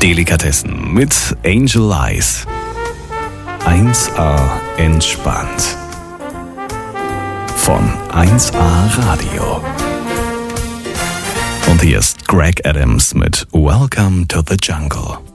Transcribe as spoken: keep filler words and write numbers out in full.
Delikatessen mit Angel Eyes. eins A entspannt. Von eins A Radio. Und hier ist Greg Adams mit Welcome to the Jungle.